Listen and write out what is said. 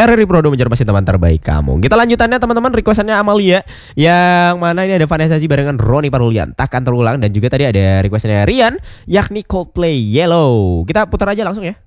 Riri Prodo menjadi pasti teman terbaik kamu. Kita lanjutannya teman-teman, requestannya Amalia. Yang mana ini ada Vanessa Ji barengan Roni Parulian, takkan terulang. Dan juga tadi ada requestannya Rian, yakni Coldplay Yellow. Kita putar aja langsung ya.